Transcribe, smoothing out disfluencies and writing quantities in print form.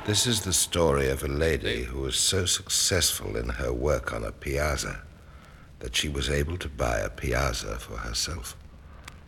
This is the story of a lady who was so successful in her work on a piazza that she was able to buy a piazza for herself.